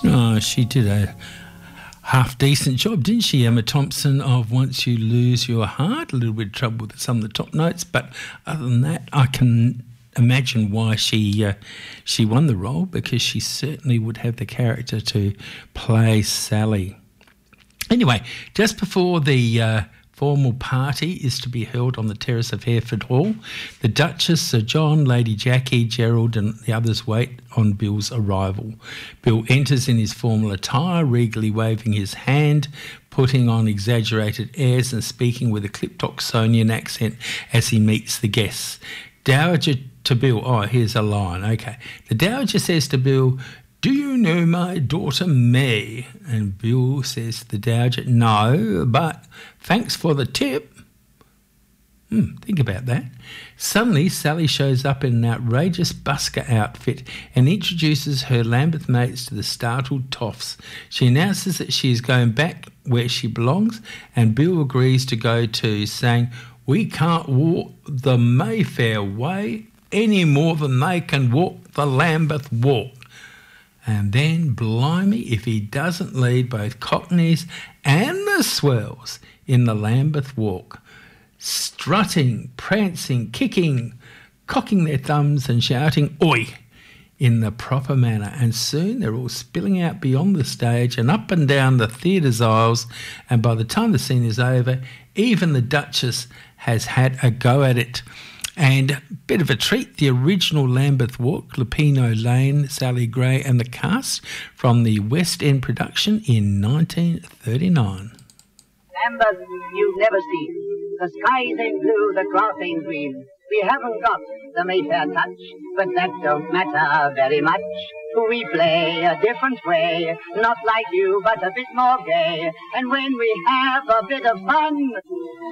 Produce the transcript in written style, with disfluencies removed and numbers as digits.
Oh, she did a half-decent job, didn't she, Emma Thompson, of Once You Lose Your Heart? A little bit of trouble with some of the top notes, but other than that, I can imagine why she won the role, because she certainly would have the character to play Sally. Anyway, just before the formal party is to be held on the terrace of Hereford Hall, the Duchess, Sir John, Lady Jackie, Gerald and the others wait on Bill's arrival. Bill enters in his formal attire, regally waving his hand, putting on exaggerated airs and speaking with a Kleptoxonian accent as he meets the guests. Dowager to Bill, oh, here's a line, okay. The Dowager says to Bill, "Do you know my daughter May?" And Bill says to the Dowager, "No, but thanks for the tip." Think about that. Suddenly, Sally shows up in an outrageous busker outfit and introduces her Lambeth mates to the startled toffs. She announces that she is going back where she belongs, and Bill agrees to go too, saying, "We can't walk the Mayfair way any more than they can walk the Lambeth walk." And then, blimey, if he doesn't lead both Cockneys and the swells in the Lambeth walk, strutting, prancing, kicking, cocking their thumbs and shouting "Oi!" in the proper manner. And soon they're all spilling out beyond the stage and up and down the theatre's aisles, and by the time the scene is over, even the Duchess has had a go at it. And a bit of a treat, the original Lambeth Walk, Lupino Lane, Sally Gray and the cast from the West End production in 1939. Lambeth, you've never seen. The skies ain't blue, the grass ain't green. We haven't got the Mayfair touch, but that don't matter very much. We play a different way, not like you, but a bit more gay. And when we have a bit of fun,